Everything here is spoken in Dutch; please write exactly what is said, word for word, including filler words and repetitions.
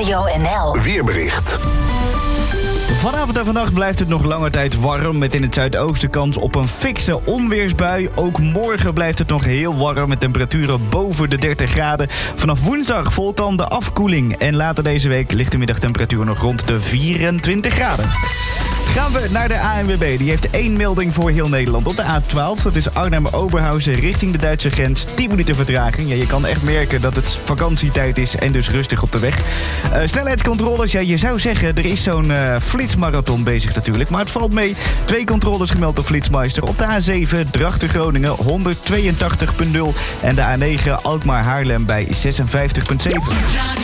Radio N L Weerbericht. Vanavond en vannacht blijft het nog langer tijd warm... met in het zuidoosten kans op een fikse onweersbui. Ook morgen blijft het nog heel warm... met temperaturen boven de dertig graden. Vanaf woensdag volgt dan de afkoeling. En later deze week ligt de middagtemperatuur nog rond de vierentwintig graden. Gaan we naar de A N W B. Die heeft één melding voor heel Nederland. Op de A twaalf, dat is Arnhem-Oberhausen richting de Duitse grens. tien minuten vertraging. Ja, je kan echt merken dat het vakantietijd is en dus rustig op de weg. Uh, snelheidscontroles, ja, je zou zeggen, er is zo'n uh, flitsmarathon bezig natuurlijk. Maar het valt mee. Twee controles gemeld door Flitsmeister. Op de A zeven, Drachten-Groningen, honderdtweeëntachtig komma nul. En de A negen, Alkmaar-Haarlem bij zesenvijftig komma zeven.